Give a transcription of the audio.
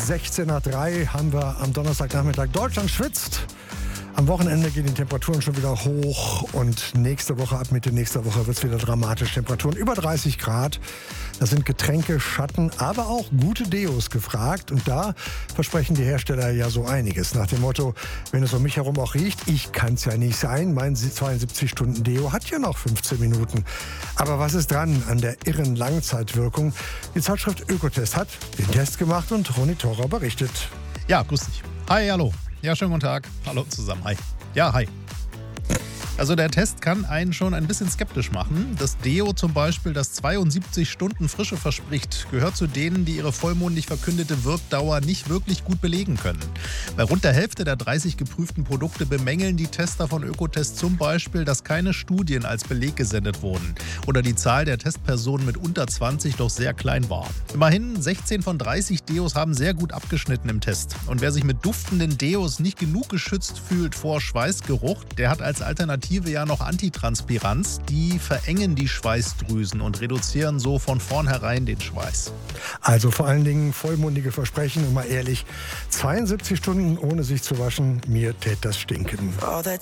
16:03 haben wir am Donnerstagnachmittag. Deutschland schwitzt. Am Wochenende gehen die Temperaturen schon wieder hoch und nächste Woche, ab Mitte nächster Woche wird es wieder dramatisch. Temperaturen über 30 Grad. Da sind Getränke, Schatten, aber auch gute Deos gefragt. Und da versprechen die Hersteller ja so einiges. Nach dem Motto, wenn es um mich herum auch riecht, ich kann es ja nicht sein. Mein 72-Stunden-Deo hat ja noch 15 Minuten. Aber was ist dran an der irren Langzeitwirkung? Die Zeitschrift Ökotest hat den Test gemacht und Ronny Thora berichtet. Ja, grüß dich. Hi, hallo. Ja, schönen guten Tag. Hallo zusammen. Hi. Ja, hi. Also der Test kann einen schon ein bisschen skeptisch machen. Das Deo zum Beispiel, das 72 Stunden Frische verspricht, gehört zu denen, die ihre vollmundig verkündete Wirkdauer nicht wirklich gut belegen können. Bei rund der Hälfte der 30 geprüften Produkte bemängeln die Tester von Ökotest zum Beispiel, dass keine Studien als Beleg gesendet wurden oder die Zahl der Testpersonen mit unter 20 doch sehr klein war. Immerhin 16 von 30 Deos haben sehr gut abgeschnitten im Test. Und wer sich mit duftenden Deos nicht genug geschützt fühlt vor Schweißgeruch, der hat als Alternative ja noch Antitranspiranz. Die verengen die Schweißdrüsen und reduzieren so von vornherein den Schweiß. Also vor allen Dingen vollmundige Versprechen und mal ehrlich, 72 Stunden ohne sich zu waschen, mir tät das stinken. All that